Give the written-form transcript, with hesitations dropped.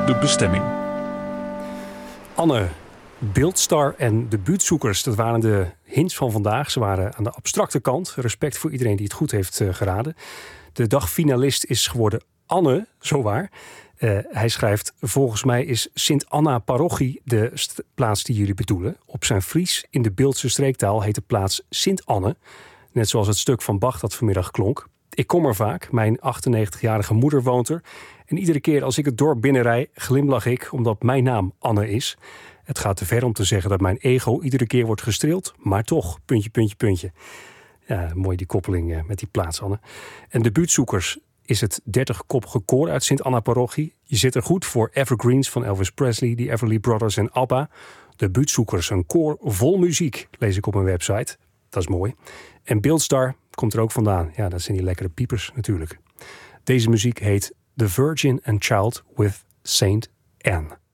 de bestemming. Anne, Beeldstar en de buurtzoekers, dat waren de hints van vandaag. Ze waren aan de abstracte kant. Respect voor iedereen die het goed heeft geraden. De dagfinalist is geworden Anne, zowaar. Hij schrijft: volgens mij is Sint-Anna-parochie de plaats die jullie bedoelen. Op zijn Fries in de Beeldse streektaal heet de plaats Sint-Anne. Net zoals het stuk van Bach dat vanmiddag klonk. Ik kom er vaak, mijn 98-jarige moeder woont er. En iedere keer als ik het dorp binnenrij, glimlach ik omdat mijn naam Anne is. Het gaat te ver om te zeggen dat mijn ego iedere keer wordt gestreeld. Maar toch, puntje, puntje, puntje. Ja, mooi die koppeling met die plaats, Anne. En de buurtzoekers is het 30-koppige koor uit Sint-Anna-parochie. Je zit er goed voor Evergreens van Elvis Presley, die Everly Brothers en ABBA. De buurtzoekers, een koor vol muziek, lees ik op mijn website. Dat is mooi. En Beeldstar komt er ook vandaan. Ja, dat zijn die lekkere piepers natuurlijk. Deze muziek heet The Virgin and Child with Saint Anne.